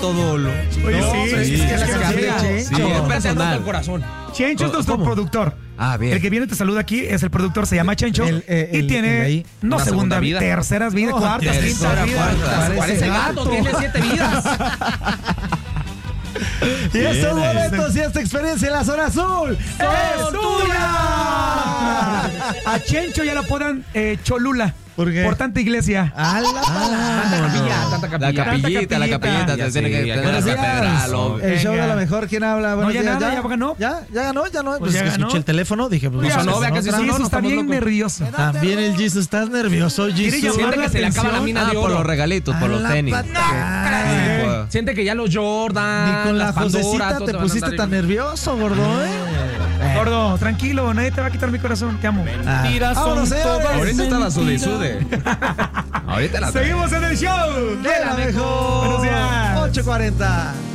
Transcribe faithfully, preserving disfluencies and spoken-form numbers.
todo lo... Oye, No, sí, es sí, que es la que canción llega. de Chencho. Sí, es Espérate, personal. ando con corazón. Chencho es nuestro ¿Cómo? productor. Ah, bien. El que viene te saluda aquí es el productor, se llama Chencho. El- el- y el- tiene el ahí. no Una segunda segunda vida, vida. terceras vidas, No, cuartas, tercera, quintas vidas. cuarta. Parece gato, tiene siete vidas. Y estos Bien, boletos y esta experiencia en la zona azul ¡Es tuya! A Chencho ya lo apodan eh, Cholula. ¿Por qué? Por tanta iglesia. ¡A la Tanta capilla, tanta La capilla. capillita, la capillita. capillita, Ya te tiene sí, que ya tener la Buenos días. catedral. o- El show de Venga. la mejor, ¿quién habla? No, Buenos ya días. nada, ya ganó. ¿Ya? ¿Ya ganó? ¿Ya no? Pues Pues, ya es que ganó. escuché el teléfono, dije, pues Ya, vamos a no, vea que hacer sí otra. sonó. Jesus no, está estamos bien locos. nervioso. También el Jesus, ¿estás nervioso, ¿Quiere Jesus? llamar Siente la que se le acaba la atención? mina Ah, de por oro. los regalitos, por A los la tenis. pata. Sí, pues. Siente que ya los Jordan, Ni con la las Pandora, Josecita todo te van a pusiste andar tan igual. nervioso, gordo, ¿eh? Gordo, tranquilo, nadie te va a quitar mi corazón, te amo. Ah. Vámonos, señores. Ahorita está la sude y sude. Ahorita la Seguimos en el show De la mejor. Buenos días. ocho cuarenta.